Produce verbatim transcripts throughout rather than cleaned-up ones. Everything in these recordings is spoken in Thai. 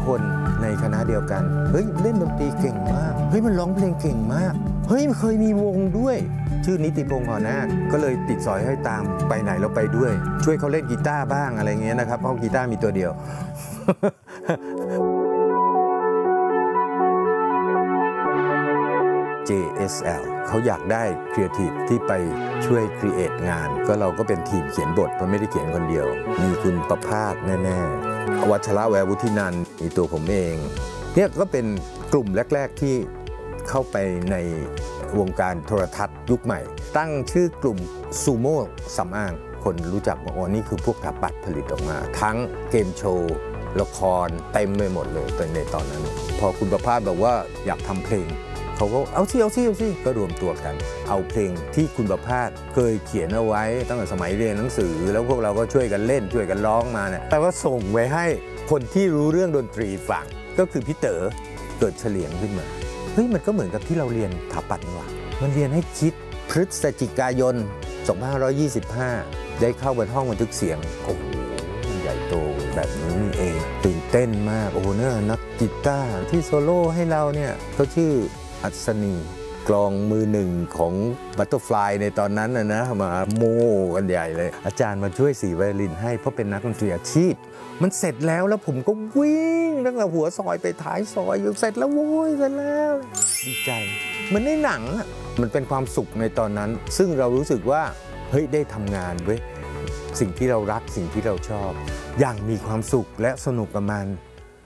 คนในคณะเดียวกันเฮ้ยเล่นดนตรีเก่งมากเฮ้ยมันร้องเพลงเก่งมากเฮ้ยมันเคยมีวงด้วยชื่อนิติพงษ์หอนาคก็เลยติดสอยให้ตามไปไหนเราไปด้วยช่วยเขาเล่นกีตาร์บ้างอะไรเงี้ยนะครับเพราะกีตาร์มีตัวเดียว เจ เอส แอล เขาอยากได้ครีเอทีฟที่ไปช่วยครีเอทงานก็เราก็เป็นทีมเขียนบทเพราะไม่ได้เขียนคนเดียวมีคุณประภาสแน่ๆวัชระแวววุฒินันท์มีตัวผมเองเนี่ยก็เป็นกลุ่มแรกๆที่เข้าไปในวงการโทรทัศน์ยุคใหม่ตั้งชื่อกลุ่มซูโม่สำอางคนรู้จักว่าอ๋อนี่คือพวกถาปัตย์ผลิตออกมาทั้งเกมโชว์ละครเต็มไปหมดเลยในตอนนั้นพอคุณประภาสบอกว่าอยากทำเพลงเขาก็เอาสิเอาสิเอาสิก็รวมตัวกันเอาเพลงที่คุณประภาสเคยเขียนเอาไว้ตั้งแต่สมัยเรียนหนังสือแล้วพวกเราก็ช่วยกันเล่นช่วยกันร้องมาเนี่ยแต่ว่าส่งไว้ให้คนที่รู้เรื่องดนตรีฟังก็คือพี่เต๋อเกิดเฉลียงขึ้นมาเฮ้ยมันก็เหมือนกับที่เราเรียนถาปัตย์นี่หว่ามันเรียนให้คิดพฤศจิกายนสองพันห้าร้อยยี่สิบห้าได้เข้าไปห้องบันทึกเสียงโอ้โหใหญ่โตแบบนี้นี่เองตื่นเต้นมากโอ้โหเนี่ยนักกีตาร์ที่โซโล่ให้เราเนี่ยเขาชื่ออัศนีกลองมือหนึ่งของบัตเตอร์ฟลายในตอนนั้นนะนะมาโม่กันใหญ่เลยอาจารย์มาช่วยสีไวโอลินให้เพราะเป็นนักดนตรีอาชีพมันเสร็จแล้วแล้วผมก็วิ่งตั้งแต่หัวซอยไปท้ายซอยอยู่เสร็จแล้วโว้ยเสร็จแล้วดีใจเหมือนในหนังอ่ะมันเป็นความสุขในตอนนั้นซึ่งเรารู้สึกว่าเฮ้ยได้ทำงานเว้ยสิ่งที่เรารักสิ่งที่เราชอบอย่างมีความสุขและสนุกกับมัน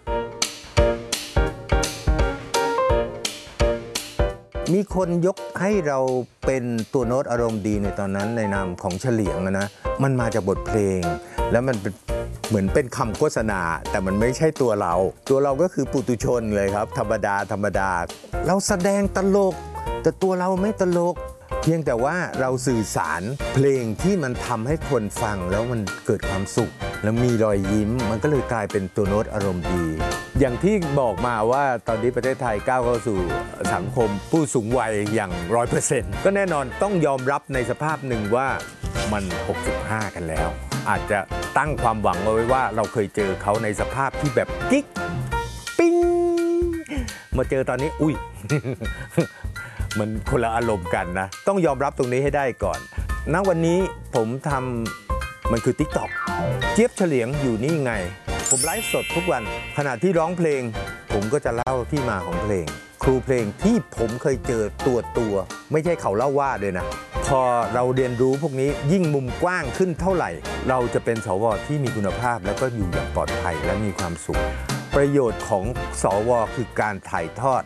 มีคนยกให้เราเป็นตัวโน้ตอารมณ์ดีในตอนนั้นในนามของเฉลียงนะมันมาจากบทเพลงแล้วมันเป็นเหมือนเป็นคำโฆษณาแต่มันไม่ใช่ตัวเราตัวเราก็คือปุถุชนเลยครับธรรมดาธรรมดาเราแสดงตลกแต่ตัวเราไม่ตลกเพียงแต่ว่าเราสื่อสารเพลงที่มันทำให้คนฟังแล้วมันเกิดความสุขแล้วมีรอยยิ้มมันก็เลยกลายเป็นตัวโน้ตอารมณ์ดีอย่างที่บอกมาว่าตอนนี้ประเทศไทยก้าวเข้าสู่สังคมผู้สูงวัยอย่าง ร้อยเปอร์เซ็นต์ ก็แน่นอนต้องยอมรับในสภาพหนึ่งว่ามันหกสิบห้ากันแล้วอาจจะตั้งความหวังเอาไว้ว่าเราเคยเจอเขาในสภาพที่แบบกิ๊กปิ๊งมาเจอตอนนี้อุ้ย มันคนละอารมณ์กันนะต้องยอมรับตรงนี้ให้ได้ก่อนณวันนี้ผมทำมันคือ ติ๊กต็อก เจี๊ยบเฉลียงอยู่นี่ไงผมไลฟ์สดทุกวันขณะที่ร้องเพลงผมก็จะเล่าที่มาของเพลงครูเพลงที่ผมเคยเจอตัวตัวไม่ใช่เขาเล่าว่าด้วยนะพอเราเรียนรู้พวกนี้ยิ่งมุมกว้างขึ้นเท่าไหร่เราจะเป็นสวที่มีคุณภาพแล้วก็อยู่อย่างปลอดภัยและมีความสุขประโยชน์ของสวคือการถ่ายทอด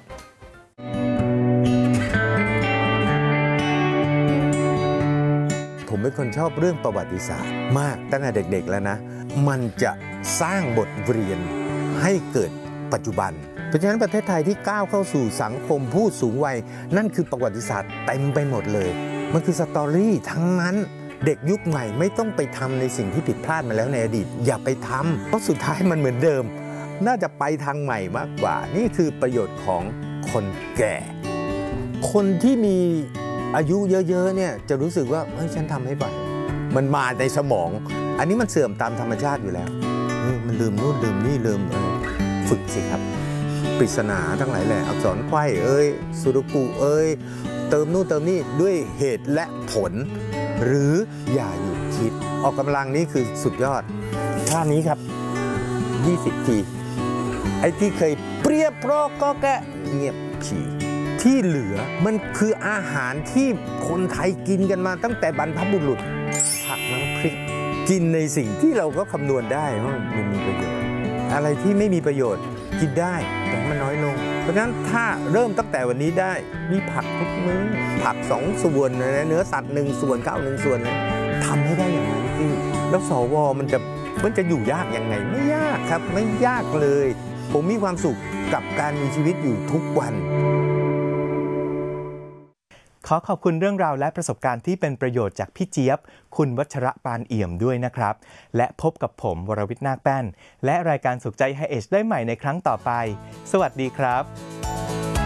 ผมเป็นคนชอบเรื่องประวัติศาสตร์มากตั้งแต่เด็กๆแล้วนะมันจะสร้างบทเรียนให้เกิดปัจจุบันเพราะฉะนั้นประเทศไทยที่ก้าวเข้าสู่สังคมผู้สูงวัยนั่นคือประวัติศาสตร์เต็มไปหมดเลยมันคือสตอรี่ทั้งนั้นเด็กยุคใหม่ไม่ต้องไปทำในสิ่งที่ผิดพลาดมาแล้วในอดีตอย่าไปทำเพราะสุดท้ายมันเหมือนเดิมน่าจะไปทางใหม่มากกว่านี่คือประโยชน์ของคนแก่คนที่มีอายุเยอะๆเนี่ยจะรู้สึกว่าเฮ้ยฉันทำให้บ่อยมันมาในสมองอันนี้มันเสื่อมตามธรรมชาติอยู่แล้วมันลืมนู่นลืมนี่ลืมฝึกสิครับปริศนาทั้งหลายแหละอักษรไขว้เอ้ยสุดกุเอ้ยเติมนู่นเติมนี่ด้วยเหตุและผลหรืออย่าหยุดคิดออกกำลังนี่คือสุดยอดท่านี้ครับยี่สิบทีไอ้ที่เคยเปรียบโปรก็แกเงียบฉี่ที่เหลือมันคืออาหารที่คนไทยกินกันมาตั้งแต่บรรพบุรุษผักน้ำพริกกินในสิ่งที่เราก็คำนวณได้ว่ามันมีประโยชน์อะไรที่ไม่มีประโยชน์กินได้แต่มันน้อยลงเพราะฉะนั้นถ้าเริ่มตั้งแต่วันนี้ได้มีผักทุกมื้อผักสองส่วนนะเนื้อสัตว์หนึ่งส่วนข้าวหนึ่งส่วนนะทำให้ได้อย่างนั้นสิแล้วสวมันจะมันจะอยู่ยากยังไงไม่ยากครับไม่ยากเลยผมมีความสุขกับการมีชีวิตอยู่ทุกวันขอขอบคุณเรื่องราวและประสบการณ์ที่เป็นประโยชน์จากพี่เจี๊ยบคุณวัชระปานเอี่ยมด้วยนะครับและพบกับผมวรวิทย์นาคแป้นและรายการสุขใจไฮเอจได้ใหม่ในครั้งต่อไปสวัสดีครับ